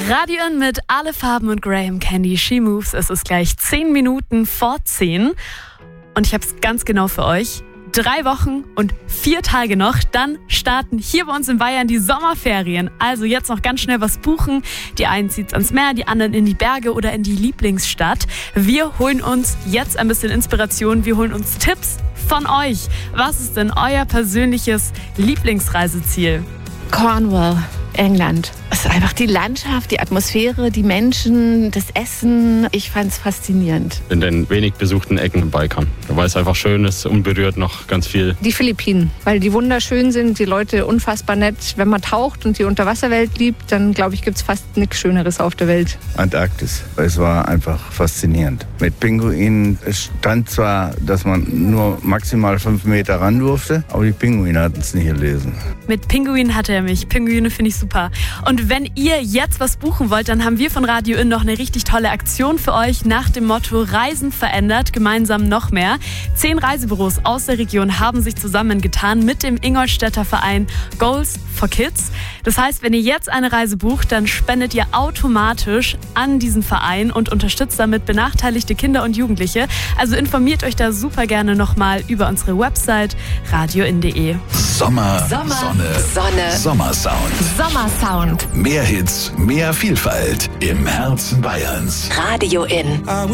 Radio In mit Alle Farben und Graham Candy, She Moves. Es ist gleich 10 Minuten vor 10 und ich habe es ganz genau für euch. 3 Wochen und 4 Tage noch, dann starten hier bei uns in Bayern die Sommerferien. Also jetzt noch ganz schnell was buchen. Die einen zieht's ans Meer, die anderen in die Berge oder in die Lieblingsstadt. Wir holen uns jetzt ein bisschen Inspiration, wir holen uns Tipps von euch. Was ist denn euer persönliches Lieblingsreiseziel? Cornwall, England. Es ist einfach die Landschaft, die Atmosphäre, die Menschen, das Essen. Ich fand es faszinierend. In den wenig besuchten Ecken im Balkan. Weil es einfach schön ist, unberührt noch ganz viel. Die Philippinen, weil die wunderschön sind, die Leute unfassbar nett. Wenn man taucht und die Unterwasserwelt liebt, dann glaube ich, gibt es fast nichts Schöneres auf der Welt. Antarktis. Es war einfach faszinierend. Mit Pinguinen. Es stand zwar, dass man nur maximal 5 Meter ran durfte, aber die Pinguine hatten es nicht gelesen. Mit Pinguinen hatte er mich. Pinguine finde ich super. Und wenn ihr jetzt was buchen wollt, dann haben wir von Radio In noch eine richtig tolle Aktion für euch nach dem Motto Reisen verändert, gemeinsam noch mehr. 10 Reisebüros aus der Region haben sich zusammengetan mit dem Ingolstädter Verein Goals for Kids. Das heißt, wenn ihr jetzt eine Reise bucht, dann spendet ihr automatisch an diesen Verein und unterstützt damit benachteiligte Kinder und Jugendliche. Also informiert euch da super gerne nochmal über unsere Website radioin.de. Sommer, Sonne, Sommersound. Sommersound. Mehr Hits, mehr Vielfalt im Herzen Bayerns. Radio In.